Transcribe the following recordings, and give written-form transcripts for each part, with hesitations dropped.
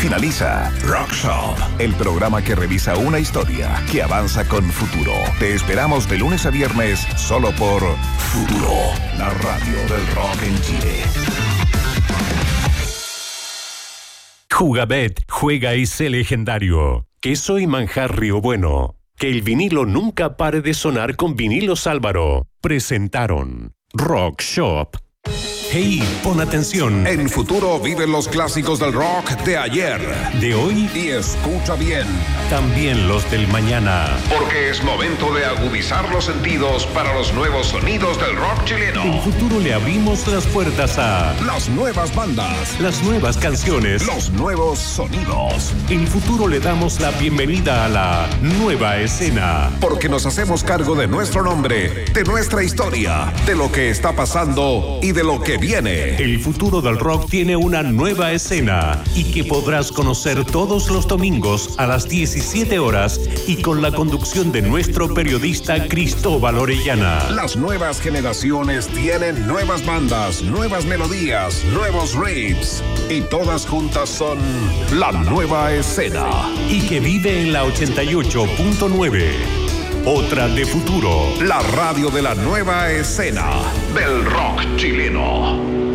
Finaliza Rock Shop, el programa que revisa una historia que avanza con futuro. Te esperamos de lunes a viernes solo por Futuro, la radio del rock en Chile. Jugabet, juega y sé legendario. Queso y manjar Río Bueno. Que el vinilo nunca pare de sonar con Vinilos Álvaro. Presentaron Rock Shop. Hey, pon atención. En Futuro viven los clásicos del rock de ayer, de hoy y escucha bien, también los del mañana. Porque es momento de agudizar los sentidos para los nuevos sonidos del rock chileno. En Futuro le abrimos las puertas a las nuevas bandas, las nuevas canciones, los nuevos sonidos. En Futuro le damos la bienvenida a la nueva escena. Porque nos hacemos cargo de nuestro nombre, de nuestra historia, de lo que está pasando y de lo que viene. El futuro del rock tiene una nueva escena y que podrás conocer todos los domingos a las 17 horas y con la conducción de nuestro periodista Cristóbal Orellana. Las nuevas generaciones tienen nuevas bandas, nuevas melodías, nuevos riffs y todas juntas son la nueva escena. Y que vive en la 88.9. Otra de Futuro. La radio de la nueva escena del rock chileno.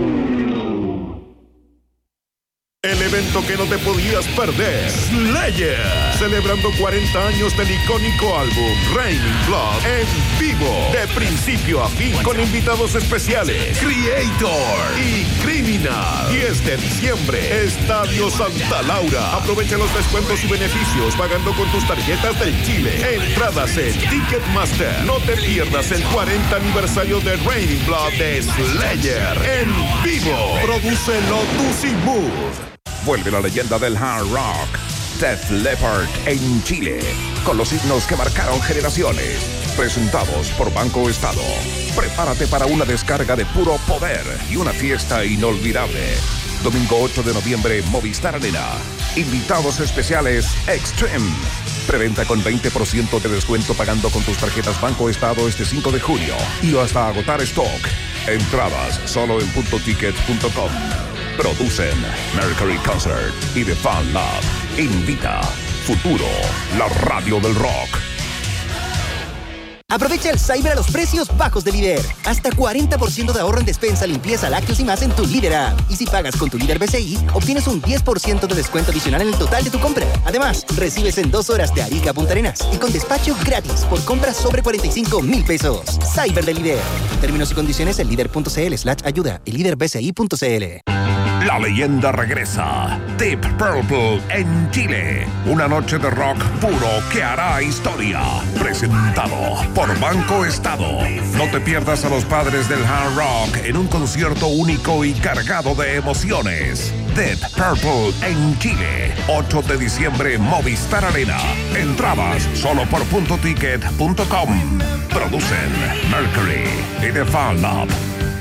El evento que no te podías perder. Slayer. Celebrando 40 años del icónico álbum Raining Blood en vivo. De principio a fin. Con invitados especiales. Creator y Criminal. 10 de diciembre. Estadio Santa Laura. Aprovecha los descuentos y beneficios pagando con tus tarjetas del Chile. Entradas en Ticketmaster. No te pierdas el 40 aniversario de Raining Blood de Slayer en vivo. Produce Lotus y Mood. Vuelve la leyenda del hard rock, Def Leppard en Chile, con los himnos que marcaron generaciones, presentados por Banco Estado. Prepárate para una descarga de puro poder y una fiesta inolvidable. Domingo 8 de noviembre, Movistar Arena. Invitados especiales, Extreme. Preventa con 20% de descuento pagando con tus tarjetas Banco Estado este 5 de junio y hasta agotar stock. Entradas solo en puntoticket.com. Producen Mercury Concert y The Fan Lab. Invita Futuro, la radio del rock. Aprovecha el Cyber a los precios bajos de Líder. Hasta 40% de ahorro en despensa, limpieza, lácteos y más en tu Líder app. Y si pagas con tu Líder BCI, obtienes un 10% de descuento adicional en el total de tu compra. Además, recibes en 2 horas de Arica a Punta Arenas y con despacho gratis por compras sobre 45,000 pesos. Cyber de Líder. Términos y condiciones en líder.cl/ayuda y líderbci.cl. La leyenda regresa. Deep Purple en Chile. Una noche de rock puro que hará historia. Presentado por Banco Estado. No te pierdas a los padres del hard rock en un concierto único y cargado de emociones. Deep Purple en Chile. 8 de diciembre, Movistar Arena. Entradas solo por puntoticket.com. Producen Mercury y The Fan Lab.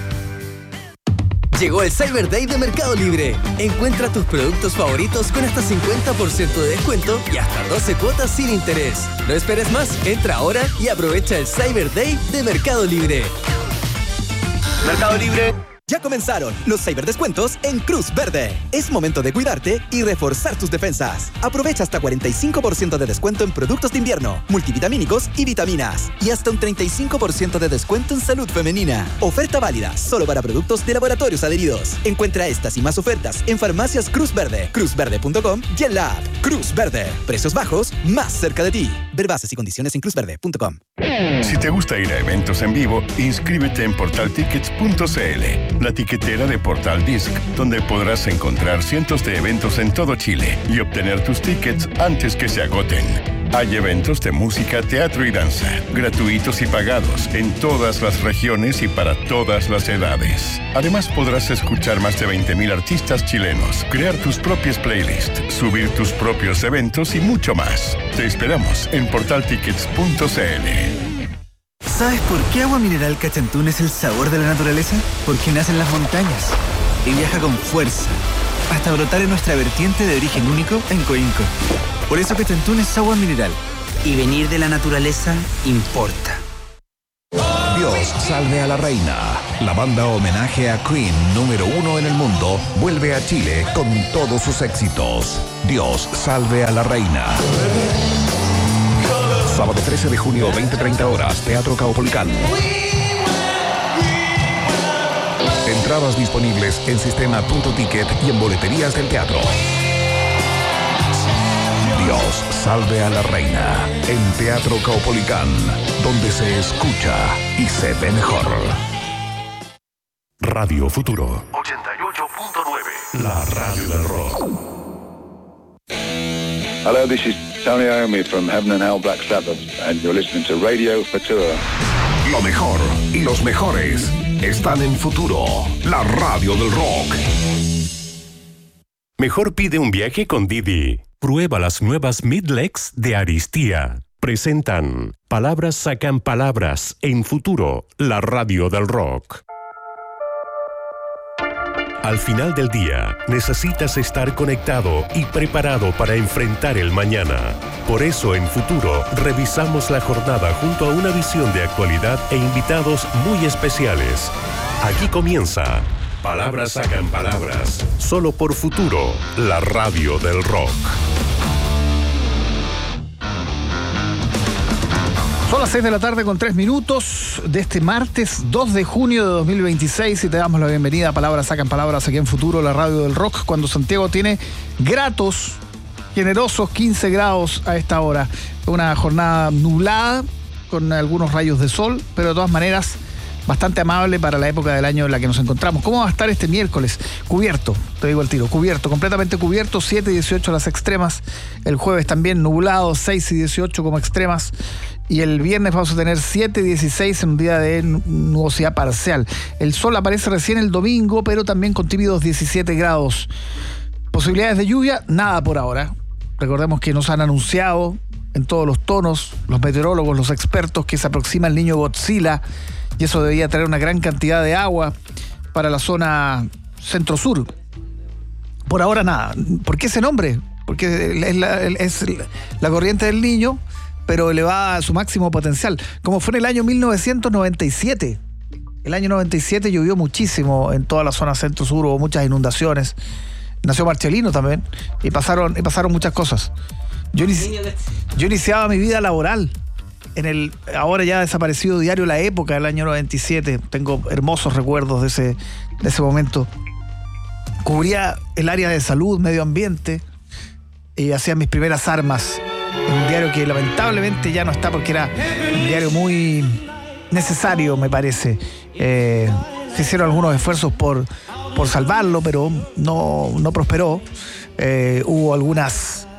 Llegó el Cyber Day de Mercado Libre. Encuentra tus productos favoritos con hasta 50% de descuento y hasta 12 cuotas sin interés. No esperes más, entra ahora y aprovecha el Cyber Day de Mercado Libre. Mercado Libre. Ya comenzaron los cyberdescuentos en Cruz Verde. Es momento de cuidarte y reforzar tus defensas. Aprovecha hasta 45% de descuento en productos de invierno, multivitamínicos y vitaminas. Y hasta un 35% de descuento en salud femenina. Oferta válida solo para productos de laboratorios adheridos. Encuentra estas y más ofertas en Farmacias Cruz Verde, cruzverde.com y en la app Cruz Verde. Precios bajos, más cerca de ti. Ver bases y condiciones en cruzverde.com. Si te gusta ir a eventos en vivo, inscríbete en portaltickets.cl, la tiquetera de Portal Disc, donde podrás encontrar cientos de eventos en todo Chile y obtener tus tickets antes que se agoten. Hay eventos de música, teatro y danza, gratuitos y pagados, en todas las regiones y para todas las edades. Además podrás escuchar más de 20,000 artistas chilenos, crear tus propias playlists, subir tus propios eventos y mucho más. Te esperamos en portaltickets.cl. ¿Sabes por qué Agua Mineral Cachantún es el sabor de la naturaleza? Porque nace en las montañas y viaja con fuerza hasta brotar en nuestra vertiente de origen único en Coinco. Por eso Cachantún es agua mineral. Y venir de la naturaleza importa. Dios Dios salve a la reina. La banda homenaje a Queen número 1 en el mundo vuelve a Chile con todos sus éxitos. Dios salve a la reina. Sábado 13 de junio, 20-30 horas, Teatro Caupolicán. Entradas disponibles en sistema.ticket y en boleterías del teatro. Dios salve a la reina en Teatro Caupolicán, donde se escucha y se ve mejor. Radio Futuro 88.9, la radio del rock. Hello, this is Tony Iommi from Heaven and Hell Black Sabbath, and you're listening to Radio Futura. Lo mejor y los mejores están en Futuro, la radio del rock. Mejor pide un viaje con Didi. Prueba las nuevas Midlex de Aristía. Presentan Palabras sacan palabras en Futuro, la radio del rock. Al final del día, necesitas estar conectado y preparado para enfrentar el mañana. Por eso, en Futuro, revisamos la jornada junto a una visión de actualidad e invitados muy especiales. Aquí comienza Palabras sacan palabras, solo por Futuro, la radio del rock. Son las 6 de la tarde con 3 minutos de este martes 2 de junio de 2026 y te damos la bienvenida a Palabras sacan palabras aquí en Futuro, la radio del rock, cuando Santiago tiene gratos, generosos 15 grados a esta hora. Una jornada nublada con algunos rayos de sol, pero de todas maneras bastante amable para la época del año en la que nos encontramos. ¿Cómo va a estar este miércoles? Cubierto, te digo al tiro, cubierto, completamente cubierto, 7 y 18 las extremas. El jueves también nublado, 6 y 18 como extremas. Y el viernes vamos a tener 7 y 16 en un día de nubosidad parcial. El sol aparece recién el domingo, pero también con tímidos 17 grados. Posibilidades de lluvia, nada por ahora. Recordemos que nos han anunciado en todos los tonos, los meteorólogos, los expertos, que se aproxima el niño Godzilla, y eso debería traer una gran cantidad de agua para la zona centro-sur. Por ahora nada. ¿Por qué ese nombre? Porque es la corriente del Niño, pero elevada a su máximo potencial. Como fue en el año 1997. El año 97 llovió muchísimo en toda la zona centro-sur, hubo muchas inundaciones. Nació Marcelino también, y pasaron muchas cosas. Yo iniciaba mi vida laboral en el ahora ya desaparecido diario La Época del año 97. Tengo hermosos recuerdos de ese momento. Cubría el área de salud, medio ambiente, y hacía mis primeras armas en un diario que lamentablemente ya no está, porque era un diario muy necesario, me parece. Se hicieron algunos esfuerzos por salvarlo, pero no prosperó. Hubo algunas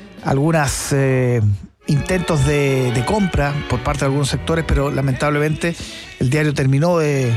intentos de compra por parte de algunos sectores, pero lamentablemente el diario terminó de...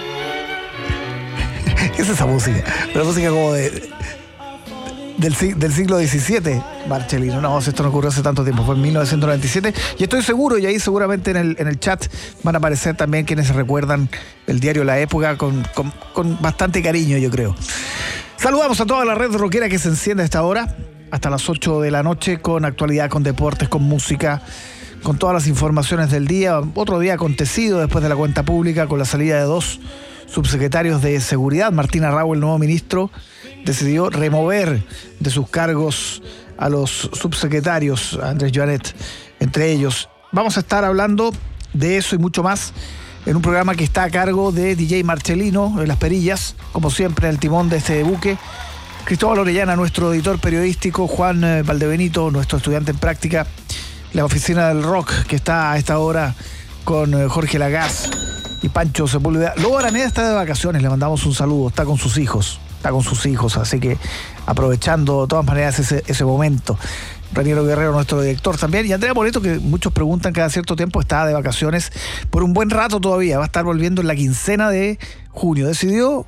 ¿Qué es esa música? La música como del siglo XVII, Marcelino. No, esto no ocurrió hace tanto tiempo, fue en 1997. Y estoy seguro, y ahí seguramente en el chat van a aparecer también quienes recuerdan el diario La Época con bastante cariño, yo creo. Saludamos a toda la red rockera que se enciende a esta hora, hasta las 8 de la noche, con actualidad, con deportes, con música, con todas las informaciones del día. Otro día acontecido después de la cuenta pública, con la salida de 2 subsecretarios de seguridad. Martín Arrau, el nuevo ministro, decidió remover de sus cargos a los subsecretarios, a Andrés Joanet, entre ellos. Vamos a estar hablando de eso y mucho más en un programa que está a cargo de DJ Marcelino, en las perillas, como siempre, en el timón de este buque. Cristóbal Orellana, nuestro editor periodístico, Juan Valdebenito, nuestro estudiante en práctica, la oficina del rock, que está a esta hora con Jorge Lagaz y Pancho Sepúlveda. Lobo Araneda está de vacaciones, le mandamos un saludo, está con sus hijos, así que aprovechando de todas maneras ese momento. Raniero Guerrero, nuestro director también, y Andrea Moreto, que muchos preguntan cada cierto tiempo, está de vacaciones por un buen rato todavía, va a estar volviendo en la quincena de junio. Decidió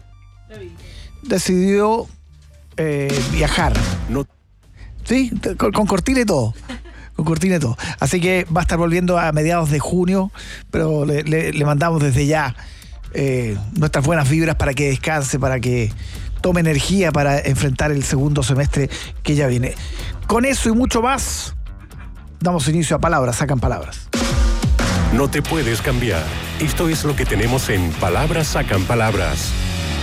viajar. No. Sí, con cortina y todo. Así que va a estar volviendo a mediados de junio, pero le mandamos desde ya nuestras buenas vibras para que descanse, para que tome energía para enfrentar el segundo semestre que ya viene. Con eso y mucho más, damos inicio a Palabras sacan palabras. No te puedes cambiar. Esto es lo que tenemos en Palabras Sacan Palabras.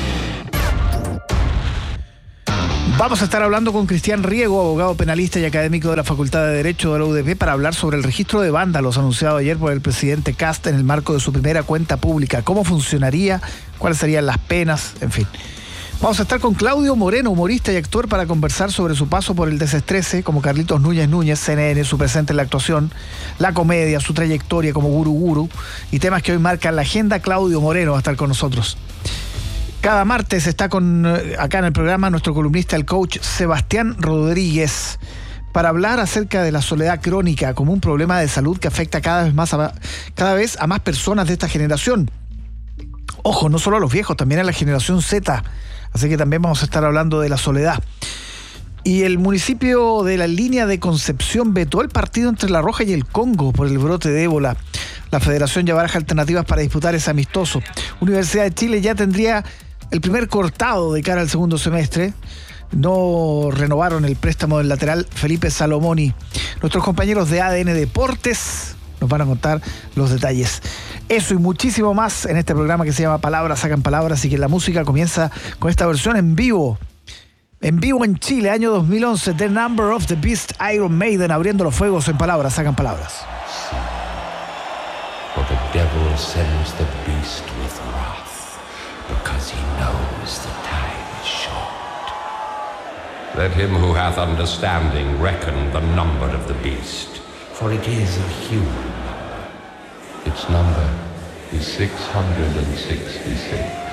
Vamos a estar hablando con Cristian Riego, abogado penalista y académico de la Facultad de Derecho de la UDP, para hablar sobre el registro de vándalos anunciado ayer por el presidente Kast en el marco de su primera cuenta pública. ¿Cómo funcionaría? ¿Cuáles serían las penas? En fin. Vamos a estar con Claudio Moreno, humorista y actor, para conversar sobre su paso por el Desestrese como Carlitos Núñez, CNN, su presente en la actuación, la comedia, su trayectoria como gurú y temas que hoy marcan la agenda. Claudio Moreno va a estar con nosotros. Cada martes está acá en el programa nuestro columnista, el coach Sebastián Rodríguez, para hablar acerca de la soledad crónica como un problema de salud que afecta cada vez a más personas de esta generación. Ojo, no solo a los viejos, también a la generación Z. Así que también vamos a estar hablando de la soledad. Y el municipio de la Línea de Concepción vetó el partido entre La Roja y el Congo por el brote de ébola. La federación ya baraja alternativas para disputar ese amistoso. Universidad de Chile ya tendría el primer cortado de cara al segundo semestre. No renovaron el préstamo del lateral Felipe Salomoni. Nuestros compañeros de ADN Deportes nos van a contar los detalles. Eso y muchísimo más en este programa que se llama Palabras Sacan Palabras, y que la música comienza con esta versión en vivo. En vivo en Chile, año 2011, The Number of the Beast, Iron Maiden, abriendo los fuegos en Palabras Sacan Palabras. For the devil sends the beast with wrath, because he knows the time is short. Let him who hath understanding reckon the number of the beast, for it is a human number. Its number is 666.